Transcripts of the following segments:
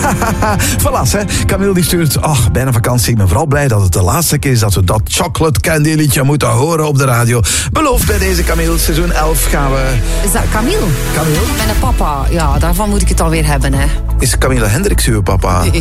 Voilà, hè. Camille die stuurt, bijna vakantie. Ik ben vooral blij dat het de laatste keer is dat we dat chocolate candy liedje moeten horen op de radio. Beloofd bij deze Camille, seizoen 11 gaan we... Is dat Camille? Camille? Mijn papa, ja, daarvan moet ik het alweer hebben, hè. Is Camille Hendricks uw papa? Nee.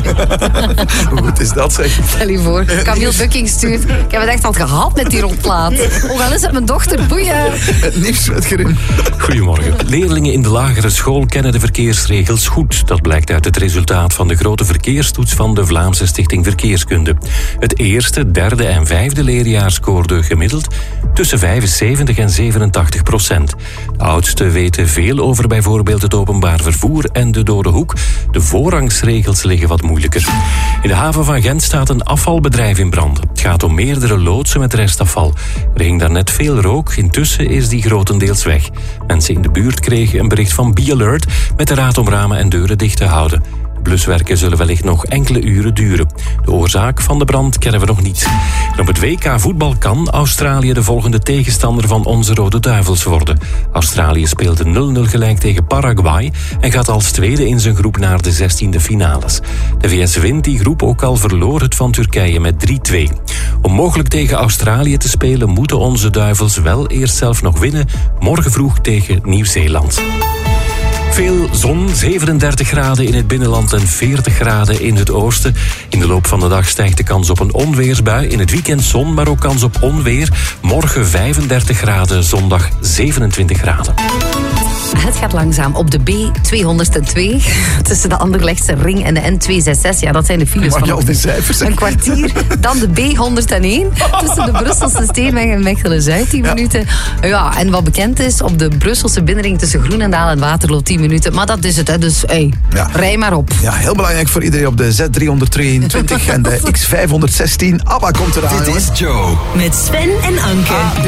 Hoe goed is dat, zeg? Stel je voor, Camille Bucking stuurt. Ik heb het echt al gehad met die rondplaat. Ook al is het mijn dochter, boeien. Het nieuws met Grim. Goedemorgen. Leerlingen in de lagere school kennen de verkeersregels goed. Dat blijkt uit het resultaat van de grote verkeerstoets van de Vlaamse Stichting Verkeerskunde. Het eerste, derde en vijfde leerjaar scoorde gemiddeld tussen 75 en 87%. De oudsten weten veel over bijvoorbeeld het openbaar vervoer en de dode hoek. De voorrangsregels liggen wat moeilijker. In de haven van Gent staat een afvalbedrijf in brand. Het gaat om meerdere loodsen met restafval. Er hing daarnet veel rook, intussen is die grotendeels weg. Mensen in de buurt kregen een bericht van Be-Alert met de raad om ramen en deuren dicht te houden. De bluswerken zullen wellicht nog enkele uren duren. De oorzaak van de brand kennen we nog niet. En op het WK voetbal kan Australië de volgende tegenstander van onze Rode Duivels worden. Australië speelde 0-0 gelijk tegen Paraguay en gaat als tweede in zijn groep naar de 16e finales. De VS wint die groep, ook al verloor het van Turkije met 3-2. Om mogelijk tegen Australië te spelen moeten onze Duivels wel eerst zelf nog winnen, morgen vroeg tegen Nieuw-Zeeland. Veel zon, 37 graden in het binnenland en 40 graden in het oosten. In de loop van de dag stijgt de kans op een onweersbui. In het weekend zon, maar ook kans op onweer. Morgen 35 graden, zondag 27 graden. Het gaat langzaam op de B202 tussen de Anderlechtse Ring en de N266. Ja, dat zijn de files van op de cijfers. Een kwartier. Dan de B101 tussen de Brusselse Steenweg en Mechelen-Zuid, 10 minuten. Ja, en wat bekend is, op de Brusselse binnenring tussen Groenendaal en Waterloo, 10 minuten. Maar dat is het, hè. Dus rij maar op. Ja, heel belangrijk voor iedereen op de Z323 en de X516. ABBA komt eraan. Dit is Joe. Met Sven en Anke.